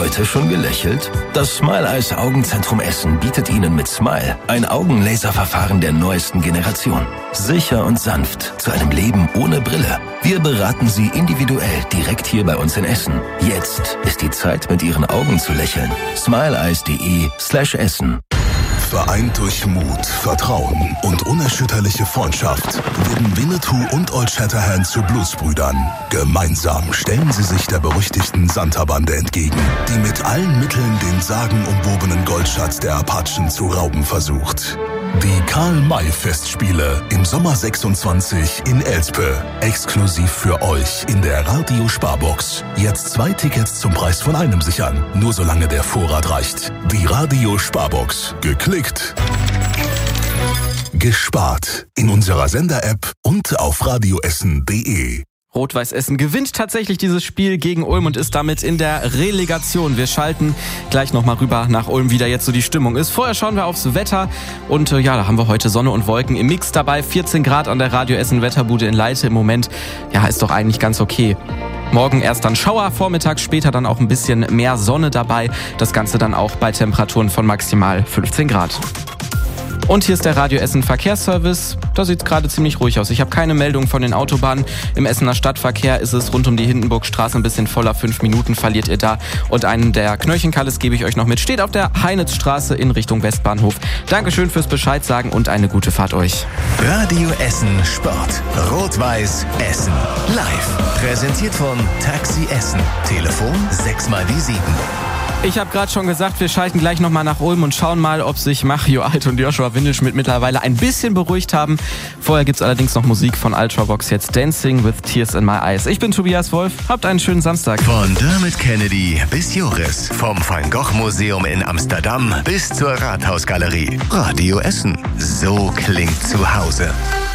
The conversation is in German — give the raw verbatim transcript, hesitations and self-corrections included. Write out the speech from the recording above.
Heute schon gelächelt? Das Smile Eyes Augenzentrum Essen bietet Ihnen mit Smile ein Augenlaserverfahren der neuesten Generation. Sicher und sanft zu einem Leben ohne Brille. Wir beraten Sie individuell direkt hier bei uns in Essen. Jetzt ist die Zeit, mit Ihren Augen zu lächeln. smileeyes.de slash Essen. Vereint durch Mut, Vertrauen und unerschütterliche Freundschaft werden Winnetou und Old Shatterhand zu Bluesbrüdern. Gemeinsam stellen sie sich der berüchtigten Santa-Bande entgegen, die mit allen Mitteln den sagenumwobenen Goldschatz der Apachen zu rauben versucht. Die Karl-May-Festspiele im Sommer sechsundzwanzig in Elspe. Exklusiv für euch in der Radio-Sparbox. Jetzt zwei Tickets zum Preis von einem sichern. Nur solange der Vorrat reicht. Die Radio-Sparbox. Geklickt. Gespart. In unserer Sender-App und auf radioessen punkt de. Rot-Weiß Essen gewinnt tatsächlich dieses Spiel gegen Ulm und ist damit in der Relegation. Wir schalten gleich nochmal rüber nach Ulm, wie da jetzt so die Stimmung ist. Vorher schauen wir aufs Wetter und äh, ja, da haben wir heute Sonne und Wolken im Mix dabei. vierzehn Grad an der Radio Essen Wetterbude in Leite im Moment. Ja, ist doch eigentlich ganz okay. Morgen erst dann Schauer, vormittags später dann auch ein bisschen mehr Sonne dabei. Das Ganze dann auch bei Temperaturen von maximal fünfzehn Grad. Und hier ist der Radio Essen Verkehrsservice. Da sieht es gerade ziemlich ruhig aus. Ich habe keine Meldung von den Autobahnen. Im Essener Stadtverkehr ist es rund um die Hindenburgstraße ein bisschen voller. Fünf Minuten verliert ihr da. Und einen der Knöllchenkalles gebe ich euch noch mit. Steht auf der Heinitzstraße in Richtung Westbahnhof. Dankeschön fürs Bescheid sagen und eine gute Fahrt euch. Radio Essen Sport. Rot-Weiß Essen. Live. Präsentiert von Taxi Essen. Telefon sechs mal die sieben. Ich habe gerade schon gesagt, wir schalten gleich nochmal nach Ulm und schauen mal, ob sich Mario Alt und Joshua Windelschmidt mittlerweile ein bisschen beruhigt haben. Vorher gibt's allerdings noch Musik von Ultravox, jetzt Dancing with Tears in My Eyes. Ich bin Tobias Wolf, habt einen schönen Samstag. Von Dermot Kennedy bis Joris, vom Van Gogh Museum in Amsterdam bis zur Rathausgalerie. Radio Essen, so klingt zu Hause.